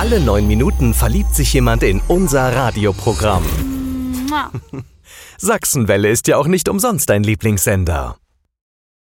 Alle 9 Minuten verliebt sich jemand in unser Radioprogramm. Sachsenwelle ist ja auch nicht umsonst dein Lieblingssender.